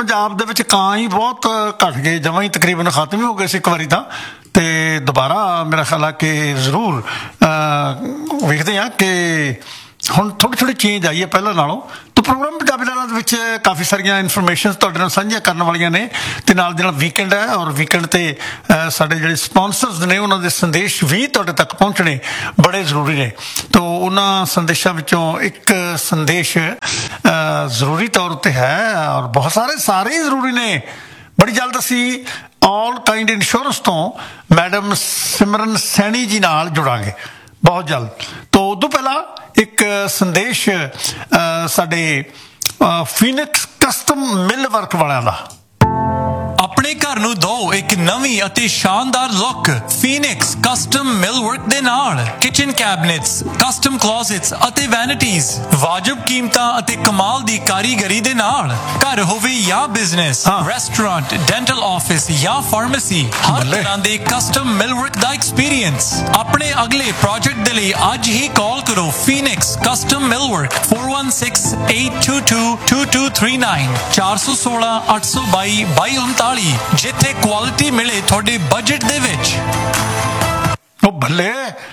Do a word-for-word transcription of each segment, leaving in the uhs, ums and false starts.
ਪੰਜਾਬ ਦੇ ਵਿੱਚ ਕਾਂ ਹੀ ਬਹੁਤ ਘੱਟ ਗਏ, ਜਮਾਂ ਹੀ ਤਕਰੀਬਨ ਖਤਮ ਹੀ ਹੋ ਗਏ ਸੀ ਇੱਕ ਵਾਰੀ ਤਾਂ, ਤੇ ਦੁਬਾਰਾ ਮੇਰਾ ਖਿਆਲ ਆ ਕਿ ਜ਼ਰੂਰ ਵੇਖਦੇ ਹਾਂ ਕਿ ਹੁਣ ਥੋੜ੍ਹੀ ਥੋੜ੍ਹੀ ਚੇਂਜ ਆਈ ਹੈ ਪਹਿਲਾਂ ਨਾਲੋਂ। ਤਾਂ ਪ੍ਰੋਗਰਾਮ ਪੰਜਾਬੀ ਲਹਿਰਾਂ ਦੇ ਵਿੱਚ ਕਾਫੀ ਸਾਰੀਆਂ ਇਨਫੋਰਮੇਸ਼ਨ ਤੁਹਾਡੇ ਨਾਲ ਸਾਂਝੀਆਂ ਕਰਨ ਵਾਲੀਆਂ ਨੇ, ਅਤੇ ਨਾਲ ਦੇ ਨਾਲ ਵੀਕਐਂਡ ਹੈ, ਔਰ ਵੀਕਐਂਡ 'ਤੇ ਸਾਡੇ ਜਿਹੜੇ ਸਪੋਂਸਰਸ ਨੇ ਉਹਨਾਂ ਦੇ ਸੰਦੇਸ਼ ਵੀ ਤੁਹਾਡੇ ਤੱਕ ਪਹੁੰਚਣੇ ਬੜੇ ਜ਼ਰੂਰੀ ਨੇ। ਤਾਂ ਉਹਨਾਂ ਸੰਦੇਸ਼ਾਂ ਵਿੱਚੋਂ ਇੱਕ ਸੰਦੇਸ਼ ਜ਼ਰੂਰੀ ਤੌਰ 'ਤੇ ਹੈ, ਔਰ ਬਹੁਤ ਸਾਰੇ ਸਾਰੇ ਹੀ ਜ਼ਰੂਰੀ ਨੇ। ਬੜੀ ਜਲਦ ਅਸੀਂ ਆਲ ਕਾਇੰਡ ਇੰਸ਼ੋਰੈਂਸ ਤੋਂ ਮੈਡਮ ਸਿਮਰਨ ਸੈਣੀ ਜੀ ਨਾਲ ਜੁੜਾਂਗੇ, ਬਹੁਤ ਜਲਦ। ਤਾਂ ਉਦੋਂ ਪਹਿਲਾਂ ਇੱਕ ਸੰਦੇਸ਼ ਸਾਡੇ ਫੀਨਿਕਸ ਕਸਟਮ ਮਿਲ ਵਰਕ ਵਾਲਿਆਂ ਦਾ। ਆਪਣੇ ਘਰ ਨੂੰ ਦਿਓ ਇੱਕ ਨਵੀਂ ਅਤੇ ਸ਼ਾਨਦਾਰ ਲੁੱਕ ਫੀਨਿਕਸ ਕਸਟਮ ਮਿਲਵਰਕ ਦੇ ਨਾਲ। ਕਿਚਨ ਕੈਬਨਿਟਸ, ਕਸਟਮ ਕਲੋਜ਼ਟਸ ਅਤੇ ਵੈਨਿਟੀਜ਼, ਵਾਜਬ ਕੀਮਤਾਂ ਅਤੇ ਕਮਾਲ ਦੀ ਕਾਰੀਗਰੀ ਦੇ ਨਾਲ। ਘਰ ਹੋਵੇ ਜਾਂ ਬਿਜ਼ਨਸ, ਰੈਸਟੋਰੈਂਟ, ਡੈਂਟਲ ਆਫਿਸ ਜਾਂ ਫਾਰਮੇਸੀ, ਹਰ ਤਰ੍ਹਾਂ ਦੇ ਕਸਟਮ ਮਿਲਵਰਕ ਦਾ ਐਕਸਪੀਰੀਅੰਸ। ਆਪਣੇ ਅਗਲੇ ਪ੍ਰੋਜੈਕਟ ਦੇ ਲਈ ਅੱਜ ਹੀ ਕਾਲ ਕਰੋ Phoenix custom ਮਿਲਵਰਕ four one six eight two two two two three nine ਚਾਰ ਸੌ ਸੋਲਾਂ ਅੱਠ ਸੌ ਬਾਈ ਬਾਈ ਉਨਤਾਲੀ, ਜਿੱਥੇ ਕੁਆਲਿਟੀ ਮਿਲੇ ਤੁਹਾਡੇ ਬਜਟ ਦੇ ਵਿੱਚ। ਉਹ ਬੱਲੇ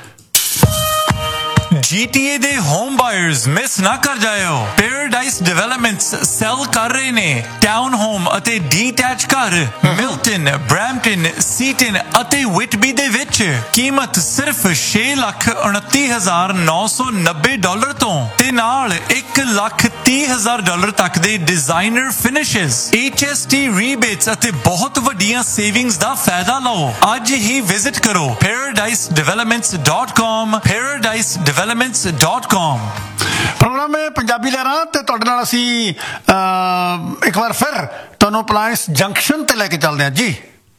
G T A ਦੇ ਹੋਮ ਬਾਇਰਸ ਮਿਸ ਨਾ ਕਰ ਜਾਇਓ। ਪੈਰਾਡਾਈਸ ਡਿਵੈਲਪਮੈਂਟਸ ਸੈਲ ਕਰ ਰਹੇ ਨੇ ਟਾਊਨ ਹੋਮ ਅਤੇ ਡੀਟੈਚ ਘਰ ਮਿਲਟਨ, ਬਰੈਂਪਟਨ, ਸੀਟਨ ਅਤੇ ਵਿਟਬੀ ਦੇ ਵਿੱਚ। ਕੀਮਤ ਸਿਰਫ ਛੇ ਲੱਖ ਉਨੱਤੀ ਹਜ਼ਾਰ ਨੌ ਸੌ ਨੱਬੇ ਡਾਲਰ ਤੋਂ, ਤੇ ਨਾਲ ਇੱਕ ਲੱਖ ਤੀਹ ਹਜ਼ਾਰ ਡਾਲਰ ਤੱਕ ਦੇ ਡਿਜ਼ਾਈਨਰ ਫਿਨਿਸ਼ਸ, H S T ਰੀਬੇਟਸ ਅਤੇ ਬਹੁਤ ਵੱਡੀਆਂ ਸੇਵਿੰਗਸ ਦਾ ਫਾਇਦਾ ਲਓ। ਅੱਜ ਹੀ ਵਿਜ਼ਿਟ ਕਰੋ ਪੈਰਾਡਾਈਸ developments dot com ਪੈਰਾਡਾਈਸ developments dot com. Programme ਹੈ ਪੰਜਾਬੀ ਲਹਿਰਾਂ, ਤੇ ਤੁਹਾਡੇ ਨਾਲ ਅਸੀਂ ਇੱਕ ਵਾਰ ਫਿਰ ਤੁਹਾਨੂੰ ਅਪਲਾਇੰਸ ਜੰਕਸ਼ਨ ਤੇ ਲੈ ਕੇ ਚੱਲਦੇ ਹਾਂ ਜੀ।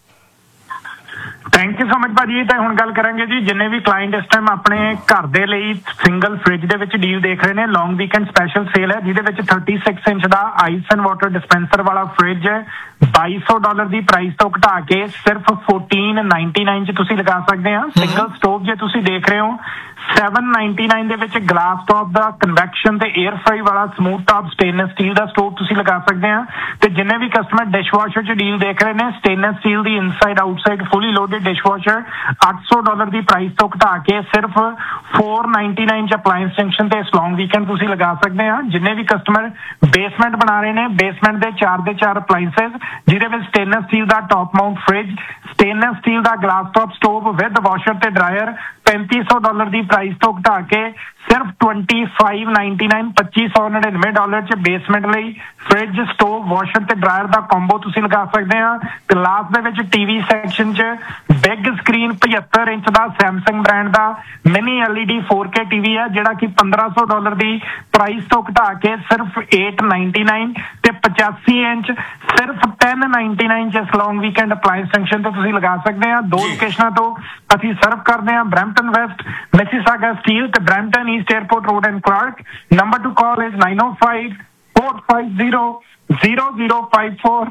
ਥੈਂਕ ਯੂ ਸੋ ਮਚ ਭਾਜੀ। ਤੇ ਹੁਣ ਗੱਲ ਕਰਾਂਗੇ ਜੀ, ਜਿੰਨੇ ਵੀ ਕਲਾਇੰਟ ਇਸ ਟਾਈਮ ਆਪਣੇ ਘਰ ਦੇ ਲਈ ਸਿੰਗਲ ਫ੍ਰਿਜ ਦੇ ਵਿੱਚ ਡੀਲ ਦੇਖ ਰਹੇ ਨੇ, ਲੌਂਗ ਵੀਕਐਂਡ ਸਪੈਸ਼ਲ ਸੇਲ ਹੈ, ਜਿਹਦੇ ਵਿੱਚ thirty six inch the ice and water dispenser ਵਾਲਾ ਫ੍ਰਿਜ ਬਾਈ ਸੌ ਡਾਲਰ ਦੀ ਪ੍ਰਾਈਸ ਤੋਂ ਘਟਾ ਕੇ ਸਿਰਫ ਫੋਰਟੀਨ ਨਾਈਨਟੀ ਨਾਈਨ ਚ ਤੁਸੀਂ ਲਗਾ ਸਕਦੇ ਆ। ਸਿੰਗਲ ਸਟੋਵ ਜੇ ਤੁਸੀਂ ਦੇਖ ਰਹੇ ਹੋ ਸੈਵਨ ਨਾਈਨਟੀ ਨਾਈਨ ਦੇ ਵਿੱਚ ਗਲਾਸ ਟੌਪ ਦਾ ਕਨਵੈਕਸ਼ਨ ਤੇ 에ਅਰ ਫਰਾਈ ਵਾਲਾ ਸਮੂਥ ਟੌਪ ਸਟੇਨਲੈਸ ਸਟੀਲ ਦਾ ਸਟੋਵ ਤੁਸੀਂ ਲਗਾ ਸਕਦੇ ਆ। ਤੇ ਜਿੰਨੇ ਵੀ ਕਸਟਮਰ ਡਿਸ਼ਵਾਸ਼ਰ ਚ ਡੀਲ ਦੇਖ ਰਹੇ ਨੇ, ਸਟੇਨਲੈਸ ਸਟੀਲ ਦੀ inside outside fully loaded dishwasher ਅੱਠ ਸੌ ਡਾਲਰ ਦੀ ਪ੍ਰਾਈਸ ਤੋਂ ਘਟਾ ਕੇ ਸਿਰਫ four ninety-nine ਚ ਅਪਲਾਇੰਸ ਜੰਕਸ਼ਨ ਤੇ ਇਸ ਲੌਂਗ ਵੀਕਐਂਡ ਤੁਸੀਂ ਲਗਾ ਸਕਦੇ ਆ। ਜਿੰਨੇ ਵੀ ਕਸਟਮਰ ਬੇਸਮੈਂਟ ਬਣਾ ਰਹੇ ਨੇ, ਬੇਸਮੈਂਟ ਦੇ ਚਾਰ ਦੇ ਚਾਰ ਅਪਲਾਇੰਸਸ, ਜਿਹਦੇ ਵਿੱਚ stainless steel the top Mount fridge, stainless steel the glass top stove with washer ਤੇ ਡਰਾਇਰ ਪੈਂਤੀ ਸੌ ਡਾਲਰ ਦੀ ਪ੍ਰਾਈਸ ਤੋਂ ਘਟਾ ਕੇ ਸਿਰਫ twenty-five ninety-nine ਪੱਚੀ ਸੌ ਨੜਿਨਵੇਂ ਡਾਲਰ ਚ ਬੇਸਮੈਂਟ ਲਈ ਫ੍ਰਿਜ, ਸਟੋਵ, ਵਾਸ਼ਰ ਤੇ ਡਰਾਇਰ ਦਾ ਕੰਬੋ ਤੁਸੀਂ ਲਗਾ ਸਕਦੇ ਆ। ਗਲਾਸ ਦੇ ਵਿੱਚ ਟੀਵੀ ਸੈਕਸ਼ਨ ਚ ਬਿਗ ਸਕਰੀਨ ਪਝੱਤਰ ਇੰਚ ਦਾ ਸੈਮਸੰਗ ਬ੍ਰਾਂਡ ਦਾ mini L E D four K TV ਹੈ, ਜਿਹੜਾ ਕਿ ਪੰਦਰਾਂ ਸੌ ਡਾਲਰ ਦੀ ਪ੍ਰਾਈਸ ਤੋਂ ਘਟਾ ਕੇ ਸਿਰਫ eight ninety-nine, ਤੇ ਪਚਾਸੀ ਇੰਚ ਸਿਰਫ ten ninety-nine ਚ ਇਸ ਲੌਂਗ ਵੀਕਐਂਡ ਅਪਲਾਇੰਸ ਜੰਕਸ਼ਨ ਤੇ ਤੁਸੀਂ ਲਗਾ ਸਕਦੇ ਆ। ਦੋ ਲੋਕੇਸ਼ਨਾਂ ਤੋਂ ਅਸੀਂ ਸਰਵ ਕਰਦੇ ਆ, ਬਰੈਂਪਟਨ ਵੈਸਟ, ਮਿਸੀਸਾਗਾ ਸਟੀਲ ਤੇ Brampton East airport road and Clark. Number two call is nine oh five four five zero zero zero five four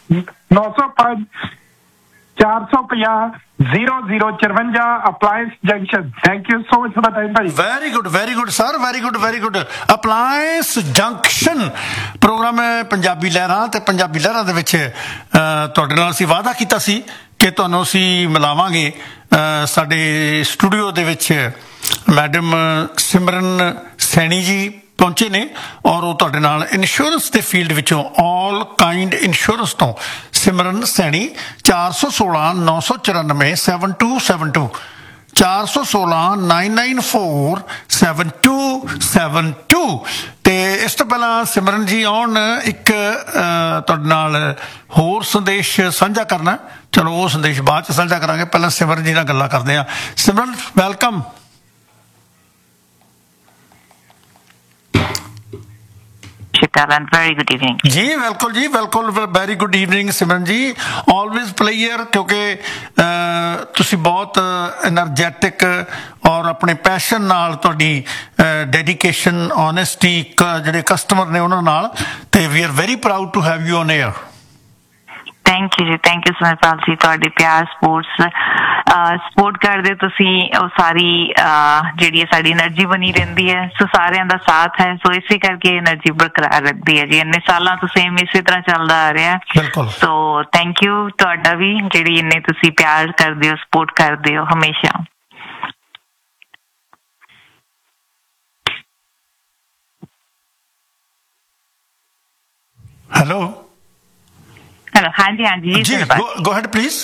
ਨੌ ਸੌ ਪੰਜ ਚਾਰ ਸੌ ਪੰਜਾਹ zero zero ਚਰਵੰਜਾ appliance junction. Thank you so much for the time ਭਾਜੀ। Very good very good sir, very good very good. Appliance junction programme ਹੈ ਪੰਜਾਬੀ ਲਹਿਰਾਂ, ਤੇ ਪੰਜਾਬੀ ਲਹਿਰਾਂ ਦੇ ਵਿੱਚ ਤੁਹਾਡੇ ਨਾਲ ਅਸੀਂ ਵਾਅਦਾ ਕੀਤਾ ਸੀ ਕਿ ਤੁਹਾਨੂੰ ਅਸੀਂ ਮਿਲਾਵਾਂਗੇ ਸਾਡੇ ਸਟੂਡੀਓ ਦੇ ਵਿੱਚ ਮੈਡਮ ਸਿਮਰਨ ਸੈਣੀ ਜੀ ਪਹੁੰਚੇ ਨੇ, ਔਰ ਉਹ ਤੁਹਾਡੇ ਨਾਲ ਇੰਸ਼ੋਰੈਂਸ ਦੇ ਫੀਲਡ ਵਿੱਚੋਂ ਆਲ ਕਾਇੰਡ ਇੰਸ਼ੋਰੈਂਸ ਤੋਂ ਸਿਮਰਨ ਸੈਣੀ ਚਾਰ ਸੌ ਸੋਲਾਂ ਨੌ ਸੌ ਚੁਰਾਨਵੇਂ ਸੈਵਨ ਟੂ ਸੈਵਨ ਟੂ ਚਾਰ ਸੌ ਸੋਲਾਂ nine nine four seven to seven to. ਤੇ ਇਸ ਤੋਂ ਪਹਿਲਾਂ ਸਿਮਰਨ ਜੀ ਆਉਣ, ਇੱਕ ਤੁਹਾਡੇ ਨਾਲ ਹੋਰ ਸੰਦੇਸ਼ ਸਾਂਝਾ ਕਰਨਾ, ਚਲੋ ਉਹ ਸੰਦੇਸ਼ ਬਾਅਦ ਚ ਸਾਂਝਾ ਕਰਾਂਗੇ, ਪਹਿਲਾਂ ਸਿਮਰਨ ਜੀ ਨਾਲ ਗੱਲਾਂ ਕਰਦੇ ਹਾਂ। ਸਿਮਰਨ ਵੈਲਕਮ। very good evening जी। बिल्कुल जी, बिल्कुल वेरी गुड ईवनिंग सिमरन जी। ऑलवेज प्लेयर, क्योंकि ਤੁਸੀਂ ਬਹੁਤ એનર્ਜੈਟਿਕ ਔਰ ਆਪਣੇ ਪੈਸ਼ਨ ਨਾਲ ਤੁਹਾਡੀ ਡੈਡੀਕੇਸ਼ਨ, ਓਨੈਸਟੀ ਜਿਹੜੇ ਕਸਟਮਰ ਨੇ ਉਹਨਾਂ ਨਾਲ, ਤੇ ਵੀ are very proud to have you on air. Thank you ਜੀ, ਥੈਂਕ ਯੂ ਸੁਮਿਤਪਾਲ ਜੀ। ਤੁਹਾਡੇ ਪਿਆਰ ਸਪੋਰਟਸ ਸਪੋਰਟ ਕਰਦੇ ਤੁਸੀਂ, ਉਹ ਸਾਰੀ ਜਿਹੜੀ ਸਾਡੀ એનર્ਜੀ ਬਣੀ ਰਹਿੰਦੀ ਹੈ। ਸੋ ਸਾਰਿਆਂ ਦਾ ਸਾਥ ਹੈ, ਸੋ ਇਸੇ ਕਰਕੇ એનર્ਜੀ ਬਰਕਰਾਰ ਰੱਖਦੀ ਹੈ ਜੀ। ਇੰਨੇ ਸਾਲਾਂ ਤੋਂ ਸੇਮ ਇਸੇ ਤਰ੍ਹਾਂ ਚੱਲਦਾ ਆ ਰਿਹਾ। ਬਿਲਕੁਲ। ਸੋ ਥੈਂਕ ਯੂ ਤੁਹਾਡਾ ਵੀ, ਜਿਹੜੀ ਇੰਨੇ ਤੁਸੀਂ ਪਿਆਰ ਕਰਦੇ ਹੋ, ਸਪੋਰਟ ਕਰਦੇ ਹੋ ਹਮੇਸ਼ਾ। ਹੈਲੋ ਹੈਲੋ, ਹਾਂਜੀ ਹਾਂਜੀ ਜੀ, ਗੋ ਹੈਡ ਪਲੀਜ਼।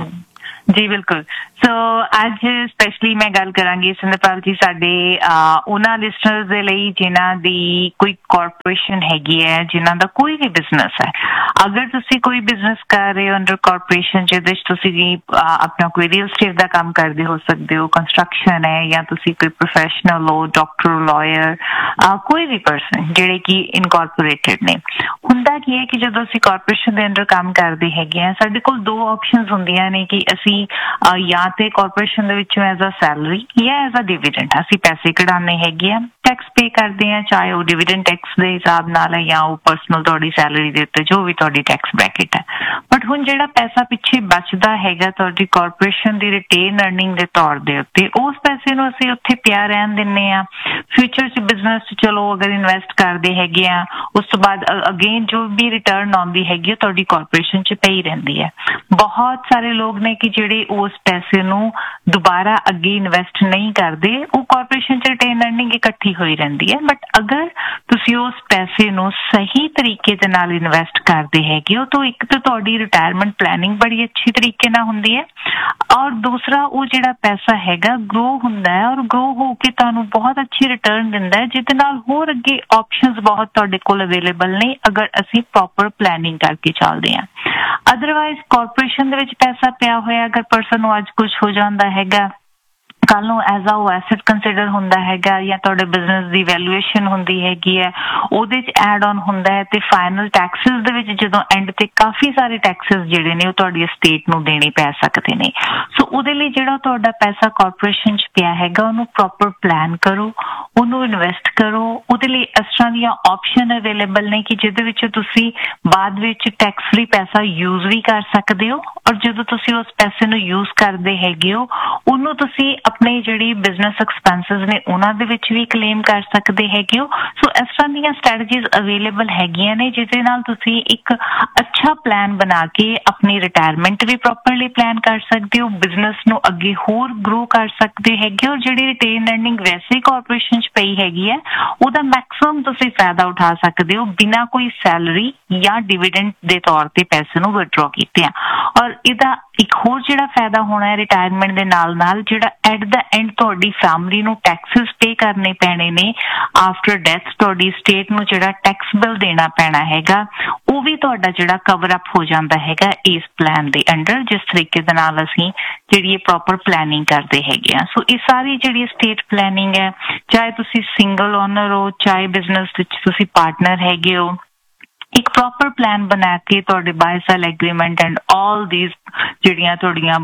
ਜੀ ਬਿਲਕੁਲ। ਸੋ ਅੱਜ ਸਪੈਸ਼ਲੀ ਮੈਂ ਗੱਲ ਕਰਾਂਗੀ ਸਿੰਦਰਪਾਲ ਜੀ, ਸਾਡੇ ਉਹਨਾਂ ਲਿਸਨਰਸ ਦੇ ਲਈ ਜਿਨ੍ਹਾਂ ਦੀ ਕੋਈ ਕਾਰਪੋਰੇਸ਼ਨ ਹੈਗੀ ਹੈ, ਜਿਨ੍ਹਾਂ ਦਾ ਕੋਈ ਵੀ ਬਿਜ਼ਨਸ ਹੈ। ਅਗਰ ਤੁਸੀਂ ਕੋਈ ਬਿਜ਼ਨਸ ਕਰ ਰਹੇ ਹੋ ਅੰਡਰ ਕਾਰਪੋਰੇਸ਼ਨ, ਜਿਹਦੇ 'ਚ ਤੁਸੀਂ ਆਪਣਾ ਕੋਈ ਰੀਅਲ ਸਟੇਟ ਦਾ ਕੰਮ ਕਰਦੇ ਹੋ ਸਕਦੇ ਹੋ, ਕੰਸਟਰਕਸ਼ਨ ਹੈ, ਜਾਂ ਤੁਸੀਂ ਕੋਈ ਪ੍ਰੋਫੈਸ਼ਨਲ ਹੋ, ਡਾਕਟਰ, ਲਾਇਰ, ਕੋਈ ਵੀ ਪਰਸਨ ਜਿਹੜੇ ਕਿ ਇਨਕਾਰਪੋਰੇਟਡ ਨੇ। ਹੁੰਦਾ ਕੀ ਹੈ ਕਿ ਜਦੋਂ ਅਸੀਂ ਕਾਰਪੋਰੇਸ਼ਨ ਦੇ ਅੰਡਰ ਕੰਮ ਕਰਦੇ ਹੈਗੇ ਹਾਂ, ਸਾਡੇ ਕੋਲ ਦੋ ਆਪਸ਼ਨਸ ਹੁੰਦੀਆਂ ਨੇ ਕਿ ਅਸੀਂ ਜਾਂ ਤੇ ਕਾਰਪੋਰੇਸ਼ਨ ਦੇ ਵਿੱਚੋਂ ਐਜ਼ ਅ ਸੈਲਰੀ ਜਾਂ ਐਜ਼ ਅ ਡਿਵੀਡੈਂਡ ਅਸੀਂ ਪੈਸੇ ਕਢਾਉਣੇ ਹੈਗੇ ਆ, ਟੈਕਸ ਪੇ ਕਰਦੇ ਆ, ਚਾਹੇ ਉਹ ਡਿਵੀਡੈਂਡ ਟੈਕਸ ਦੇ ਹਿਸਾਬ ਨਾਲ ਹੈ ਜਾਂ ਉਹ ਪਰਸਨਲ ਤੁਹਾਡੀ ਸੈਲਰੀ ਦੇ ਉੱਤੇ ਜੋ ਵੀ ਤੁਹਾਡੀ ਟੈਕਸ ਬ੍ਰੈਕਟ ਹੈ। ਬਟ ਹੁਣ ਜਿਹੜਾ ਪੈਸਾ ਪਿੱਛੇ ਬਚਦਾ ਹੈਗਾ ਤੁਹਾਡੀ ਕਾਰਪੋਰੇਸ਼ਨ ਦੀ ਰਿਟੇਨ ਅਰਨਿੰਗ ਦੇ ਤੌਰ ਦੇ ਉੱਤੇ, ਉਸ ਪੈਸੇ ਨੂੰ ਅਸੀਂ ਉੱਥੇ ਪਿਆ ਰਹਿਣ ਦਿੰਦੇ ਆ। ਫਿਊਚਰ 'ਚ ਬਿਜ਼ਨਸ 'ਚ ਚਲੋ ਅਗਰ ਇਨਵੈਸਟ ਕਰਦੇ ਹੈਗੇ ਆ, ਉਸ ਤੋਂ ਬਾਅਦ ਅਗੇਨ ਜੋ ਵੀ ਰਿਟਰਨ ਆਉਂਦੀ ਹੈਗੀ ਉਹ ਤੁਹਾਡੀ ਕਾਰਪੋਰੇਸ਼ਨ 'ਚ ਪਈ ਰਹਿੰਦੀ ਹੈ। ਬਹੁਤ ਸਾਰੇ ਲੋਕ ਨੇ ਕਿ ਜਿਹੜੇ ਉਸ ਪੈਸੇ ਨੂੰ ਦੁਬਾਰਾ ਅੱਗੇ ਇਨਵੈਸਟ ਨਹੀਂ ਕਰਦੇ, ਉਹ ਕਾਰਪੋਰੇਸ਼ਨ 'ਚ ਰਿਟੇਨ ਅਰਨਿੰਗ ਇਕੱਠੀ ਹੋਈ ਰਹਿੰਦੀ ਹੈ। ਬਟ ਅਗਰ ਤੁਸੀਂ ਉਸ ਪੈਸੇ ਨੂੰ ਸਹੀ ਤਰੀਕੇ ਦੇ ਨਾਲ ਇਨਵੈਸਟ ਕਰਦੇ ਹੈਗੇ ਹੋ ਤਾਂ ਇੱਕ ਤਾਂ ਤੁਹਾਡੀ ਰਿਟਾਇਰਮੈਂਟ ਪਲੈਨਿੰਗ ਬੜੀ ਅੱਛੀ ਤਰੀਕੇ ਨਾਲ ਹੁੰਦੀ ਹੈ, ਔਰ ਦੂਸਰਾ ਉਹ ਜਿਹੜਾ ਪੈਸਾ ਹੈਗਾ ਗਰੋ ਹੁੰਦਾ ਹੈ, ਔਰ ਗਰੋ ਹੋ ਕੇ ਤੁਹਾਨੂੰ ਬਹੁਤ ਅੱਛੀ ਰਿਟਰਨ ਦਿੰਦਾ ਹੈ, ਜਿਹਦੇ ਨਾਲ ਹੋਰ ਅੱਗੇ ਆਪਸ਼ਨਸ ਬਹੁਤ ਤੁਹਾਡੇ ਕੋਲ ਅਵੇਲੇਬਲ ਨੇ ਅਗਰ ਅਸੀਂ ਪ੍ਰੋਪਰ ਪਲੈਨਿੰਗ ਕਰਕੇ ਚੱਲਦੇ ਹਾਂ। ਅਦਰਵਾਈਜ਼ ਕਾਰਪੋਰੇਸ਼ਨ ਦੇ ਵਿੱਚ ਪੈਸਾ ਪਿਆ ਹੋਇਆ, ਅਗਰ ਪਰਸਨ ਨੂੰ ਅੱਜ ਕੁਝ ਹੋ ਜਾਂਦਾ ਹੈਗਾ, ਕੱਲ ਨੂੰ ਐਜ਼ ਆ ਉਹ ਐਸਟ ਕੰਸੀਡਰ ਹੁੰਦਾ ਹੈਗਾ, ਜਾਂ ਤੁਹਾਡੇ ਬਿਜ਼ਨਸ ਦੀ ਵੈਲੂਏਸ਼ਨ ਹੁੰਦੀ ਹੈਗੀ ਹੈ, ਉਹਦੇ 'ਚ ਐਡ ਔਨ ਹੁੰਦਾ ਹੈ, ਤੇ ਫਾਈਨਲ ਟੈਕਸਿਸ ਦੇ ਵਿੱਚ ਜਦੋਂ ਐਂਡ ਤੇ ਕਾਫੀ ਸਾਰੇ ਟੈਕਸਿਸ ਜਿਹੜੇ ਨੇ ਉਹ ਤੁਹਾਡੀ ਸਟੇਟ ਨੂੰ ਦੇਣੇ ਪੈ ਸਕਦੇ ਨੇ। ਸੋ ਉਹਦੇ ਲਈ ਜਿਹੜਾ ਤੁਹਾਡਾ ਪੈਸਾ ਕਾਰਪੋਰੇਸ਼ਨ 'ਚ ਪਿਆ ਹੈਗਾ, ਉਹਨੂੰ ਪ੍ਰੋਪਰ ਪਲਾਨ ਕਰੋ, ਉਹਨੂੰ ਇਨਵੈਸਟ ਕਰੋ। ਉਹਦੇ ਲਈ ਇਸ ਤਰ੍ਹਾਂ ਦੀਆਂ ਆਪਸ਼ਨ ਅਵੇਲੇਬਲ ਨੇ ਕਿ ਜਿਹਦੇ ਵਿੱਚ ਤੁਸੀਂ ਬਾਅਦ ਵਿੱਚ ਟੈਕਸ ਫ੍ਰੀ ਪੈਸਾ ਯੂਜ਼ ਵੀ ਕਰ ਸਕਦੇ ਹੋ, ਔਰ ਜਦੋਂ ਤੁਸੀਂ ਉਸ ਪੈਸੇ ਨੂੰ ਯੂਜ਼ ਕਰਦੇ ਹੈਗੇ ਹੋ ਉਹਨੂੰ ਤੁਸੀਂ ਆਪਣੇ ਜਿਹੜੀ ਬਿਜ਼ਨਸ ਐਕਸਪੈਂਸਿਸ ਨੇ ਉਹਨਾਂ ਦੇ ਵਿੱਚ ਵੀ ਕਲੇਮ ਕਰ ਸਕਦੇ ਹੈਗੇ ਹੋ। ਸੋ ਇਸ ਤਰ੍ਹਾਂ ਦੀਆਂ ਸਟ੍ਰੈਟਜੀਜ਼ ਅਵੇਲੇਬਲ ਹੈਗੀਆਂ ਨੇ ਜਿਹਦੇ ਨਾਲ ਤੁਸੀਂ ਇੱਕ ਅੱਛਾ ਪਲਾਨ ਬਣਾ ਕੇ ਆਪਣੀ ਰਿਟਾਇਰਮੈਂਟ ਵੀ ਪ੍ਰੋਪਰਲੀ ਪਲਾਨ ਕਰ ਸਕਦੇ ਹੋ, ਬਿਜ਼ਨਸ ਨੂੰ ਅੱਗੇ ਹੋਰ ਗਰੋ ਕਰ ਸਕਦੇ ਹੈਗੇ ਹੋ। ਜਿਹੜੀ ਰਿਟੇਨ ਅਰਨਿੰਗ ਵੈਸੇ ਕਾਰਪੋਰੇਸ਼ਨ 'ਚ ਪਈ ਹੈਗੀ ਹੈ ਉਹਦਾ ਮੈਕਸਿਮਮ ਤੁਸੀਂ ਫਾਇਦਾ ਉਠਾ ਸਕਦੇ ਹੋ ਬਿਨਾਂ ਕੋਈ ਸੈਲਰੀ ਜਾਂ ਡਿਵੀਡੈਂਡ ਦੇ ਤੌਰ ਤੇ ਪੈਸੇ ਨੂੰ ਵਿਡਰੋ ਕੀਤੇ ਆ। ਔਰ ਇਹਦਾ ਇੱਕ ਹੋਰ ਜਿਹੜਾ ਫਾਇਦਾ ਹੋਣਾ ਹੈ ਰਿਟਾਇਰਮੈਂਟ ਦੇ ਨਾਲ ਨਾਲ, ਜਿਹੜਾ ਐਟ ਦਾ ਐਂਡ ਤੁਹਾਡੀ ਫੈਮਿਲੀ ਨੂੰ ਟੈਕਸਿਸ ਪੇ ਕਰਨੇ ਪੈਣੇ ਨੇ ਆਫਟਰ ਡੈਥ, ਤੁਹਾਡੀ ਸਟੇਟ ਨੂੰ ਜਿਹੜਾ ਟੈਕਸ ਬਿੱਲ ਦੇਣਾ ਪੈਣਾ ਹੈਗਾ, ਉਹ ਵੀ ਤੁਹਾਡਾ ਜਿਹੜਾ ਕਵਰ ਅਪ ਹੋ ਜਾਂਦਾ ਹੈਗਾ ਇਸ ਪਲਾਨ ਦੇ ਅੰਡਰ, ਜਿਸ ਤਰੀਕੇ ਦੇ ਨਾਲ ਅਸੀਂ ਜਿਹੜੀ ਇਹ ਪ੍ਰੋਪਰ ਪਲੈਨਿੰਗ ਕਰਦੇ ਹੈਗੇ ਆ। ਸੋ ਇਹ ਸਾਰੀ ਜਿਹੜੀ ਸਟੇਟ ਪਲੈਨਿੰਗ ਹੈ, ਚਾਹੇ ਤੁਸੀਂ ਸਿੰਗਲ ਓਨਰ ਹੋ, ਚਾਹੇ ਬਿਜ਼ਨਸ ਵਿੱਚ ਤੁਸੀਂ ਪਾਰਟਨਰ ਹੈਗੇ ਹੋ, ਇੱਕ ਪ੍ਰੋਪਰ ਪਲਾਨ ਬਣਾ ਕੇ ਤੁਹਾਡੇ bye cell agreement and all these ਜਿਹੜੀਆਂ ਤੁਹਾਡੀਆਂ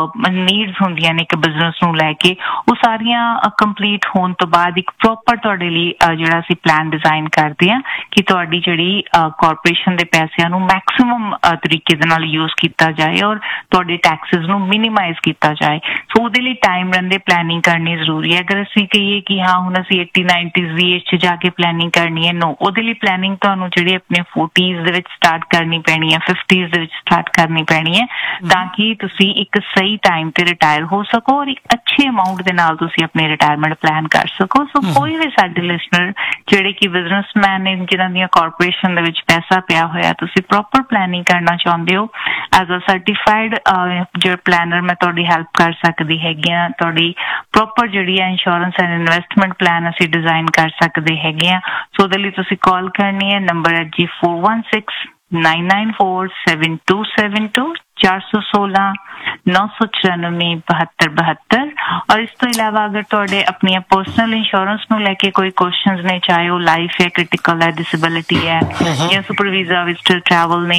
ਨੀਡਸ ਹੁੰਦੀਆਂ ਨੇ ਇੱਕ ਬਿਜ਼ਨਸ ਨੂੰ ਲੈ ਕੇ, ਉਹ ਸਾਰੀਆਂ ਕੰਪਲੀਟ ਹੋਣ ਤੋਂ ਬਾਅਦ ਇੱਕ ਪ੍ਰੋਪਰ ਤੁਹਾਡੇ ਲਈ ਜਿਹੜਾ ਅਸੀਂ ਪਲਾਨ ਡਿਜ਼ਾਈਨ ਕਰਦੇ ਹਾਂ ਕਿ ਤੁਹਾਡੀ ਜਿਹੜੀ ਕਾਰਪੋਰੇਸ਼ਨ ਦੇ ਪੈਸਿਆਂ ਨੂੰ ਮੈਕਸਿਮਮ ਤਰੀਕੇ ਦੇ ਨਾਲ ਯੂਜ਼ ਕੀਤਾ ਜਾਏ ਔਰ ਤੁਹਾਡੇ ਟੈਕਸਿਸ ਨੂੰ ਮਿਨੀਮਾਈਜ਼ ਕੀਤਾ ਜਾਏ। ਸੋ ਉਹਦੇ ਲਈ ਟਾਈਮ ਰਹਿੰਦੇ ਪਲੈਨਿੰਗ ਕਰਨੀ ਜ਼ਰੂਰੀ ਹੈ। ਅਗਰ ਅਸੀਂ ਕਹੀਏ ਕਿ ਹਾਂ ਹੁਣ ਅਸੀਂ ਏਟੀ ਨਾਈਨਟੀਜ਼ ਦੀ ਏਜ 'ਚ ਜਾ ਕੇ ਪਲੈਨਿੰਗ ਕਰਨੀ ਹੈ, ਨੋ, ਉਹਦੇ ਲਈ ਪਲੈਨਿੰਗ ਤੁਹਾਨੂੰ ਜਿਹੜੀ ਆਪਣੇ ਫੋਰਟੀਜ਼ ਦੇ ਵਿੱਚ ਸਟਾਰਟ ਕਰਨੀ ਪੈਣੀ ਹੈ, ਫਿਫਟੀਜ਼ ਦੇ ਵਿੱਚ ਸਟਾਰਟ ਕਰਨੀ ਪੈਣੀ ਹੈ, ਤਾਂ ਕਿ ਤੁਸੀਂ ਇੱਕ ਸਹੀ ਟਾਈਮ ਤੇ ਰਿਟਾਇਰ ਹੋ ਸਕੋ ਔਰ ਇੱਕ ਅੱਛੇ ਅਮਾਊਂਟ ਦੇ ਨਾਲ ਤੁਸੀਂ ਆਪਣੀ ਰਿਟਾਇਰਮੈਂਟ ਪਲਾਨ ਕਰ ਸਕੋ। ਸੋ ਕੋਈ ਵੀ ਸਾਡੇ ਲਿਸਨਰ ਜਿਹੜੇ ਕਿ ਬਿਜ਼ਨਸਮੈਨ ਨੇ ਜਿਨ੍ਹਾਂ ਦੀਆਂ ਕਾਰਪੋਰੇਸ਼ਨ ਦੇ ਵਿੱਚ ਪੈਸਾ ਪਿਆ ਹੋਇਆ, ਤੁਸੀਂ ਪ੍ਰੋਪਰ ਪਲੈਨਿੰਗ ਕਰਨਾ ਚਾਹੁੰਦੇ ਹੋ, ਐਜ਼ ਅ ਸਰਟੀਫਾਈਡ ਜਿਹੜਾ ਪਲੈਨਰ ਮੈਂ ਤੁਹਾਡੀ ਹੈਲਪ ਕਰ ਸਕਦੀ ਹੈਗੀ ਆ। ਤੁਹਾਡੀ ਪ੍ਰੋਪਰ ਜਿਹੜੀ ਹੈ ਇੰਸ਼ੋਰੈਂਸ ਐਂਡ ਇਨਵੈਸਟਮੈਂਟ ਪਲਾਨ ਅਸੀਂ ਡਿਜ਼ਾਈਨ ਕਰ ਸਕਦੇ ਹੈਗੇ ਆ। ਸੋ ਉਹਦੇ ਲਈ ਤੁਸੀਂ ਕਾਲ ਕਰਨੀ ਹੈ, ਨੰਬਰ ਹੈ ਜੀ four one six nine nine four seven two seven two ਚਾਰ ਸੌ ਸੋਲਾਂ ਨੌ ਸੌ ਚੁਰਾਨਵੇਂ ਬਹੱਤਰ ਬਹੱਤਰ। ਔਰ ਇਸ ਤੋਂ ਇਲਾਵਾ ਅਗਰ ਤੁਹਾਡੇ ਆਪਣੀਆਂ ਪਰਸਨਲ ਇੰਸ਼ੋਰੈਂਸ ਨੂੰ ਲੈ ਕੇ ਕੋਈ ਕੁਐਸਚਨਸ ਨੇ, ਚਾਹੇ ਉਹ ਲਾਈਫ ਹੈ, ਕ੍ਰਿਟੀਕਲ ਹੈ, ਡਿਸੇਬਿਲਿਟੀ ਹੈ ਜਾਂ ਸੁਪਰ ਵੀਜ਼ਾ ਵਿਜ਼ਟਰ ਟਰੈਵਲ ਨੇ,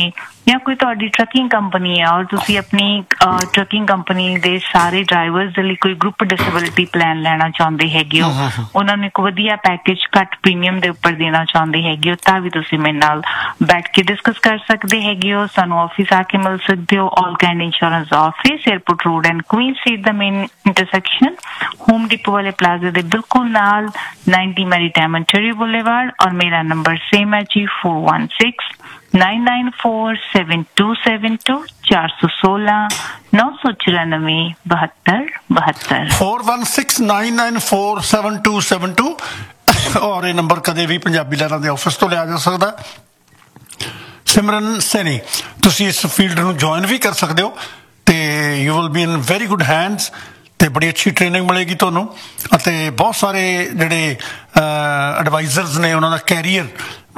ਜਾਂ ਕੋਈ ਤੁਹਾਡੀ ਟਰੱਕਿੰਗ ਕੰਪਨੀ ਹੈ ਔਰ ਤੁਸੀਂ ਆਪਣੀ ਟਰੱਕਿੰਗ ਕੰਪਨੀ ਦੇ ਸਾਰੇ ਡਰਾਈਵਰਸ ਦੇ ਲਈ ਕੋਈ ਗਰੁੱਪ ਡਿਸੇਬਿਲਿਟੀ ਪਲਾਨ ਲੈਣਾ ਚਾਹੁੰਦੇ ਹੈਗੇ ਹੋ, ਉਹਨਾਂ ਨੂੰ ਇੱਕ ਵਧੀਆ ਪੈਕੇਜ ਘੱਟ ਪ੍ਰੀਮੀਅਮ ਦੇ ਉੱਪਰ ਦੇਣਾ ਚਾਹੁੰਦੇ ਹੈਗੇ ਹੋ, ਤਾਂ ਵੀ ਤੁਸੀਂ ਮੇਰੇ ਨਾਲ ਬੈਠ ਕੇ ਡਿਸਕਸ ਕਰ ਸਕਦੇ ਹੈਗੇ ਹੋ। ਸਾਨੂੰ ਆਫਿਸ ਆ ਕੇ ਮਿਲ ਸਕਦੇ ਹੋ। ਆਲ kind insurance office, airport road and Queen street the main intersection, home depot ਵਾਲੇ ਪਲਾਜ਼ਾ ਦੇ ਬਿਲਕੁਲ ਨਾਲ, ninety Maritime Ontario Boulevard। ਔਰ ਮੇਰਾ ਨੰਬਰ ਸੇਮ ਹੈ ਜੀ, four one six nine nine four seven two seven two, ਚਾਰ ਸੌ ਸੋਲਾਂ ਨੌ ਸੌ ਚੁਰਾਨਵੇਂ ਬਹੱਤਰ ਬਹੱਤਰ four one six nine nine four seven two seven two। ਔਰ ਇਹ ਨੰਬਰ ਕਦੇ ਵੀ ਪੰਜਾਬੀ ਲਹਿਰਾਂ ਦੇ ਆਫਿਸ ਤੋਂ ਲਿਆ ਜਾ ਸਕਦਾ। ਸਿਮਰਨ ਸੈਣੀ, ਤੁਸੀਂ ਇਸ ਫੀਲਡ ਨੂੰ ਜੁਆਇਨ ਵੀ ਕਰ ਸਕਦੇ ਹੋ ਤੇ you will be in very good hands ਤੇ ਬੜੀ ਅੱਛੀ ਟ੍ਰੇਨਿੰਗ ਮਿਲੇਗੀ ਤੁਹਾਨੂੰ, ਅਤੇ ਬਹੁਤ ਸਾਰੇ ਜਿਹੜੇ ਐਡਵਾਈਜ਼ਰਸ ਨੇ ਉਹਨਾਂ ਦਾ ਕੈਰੀਅਰ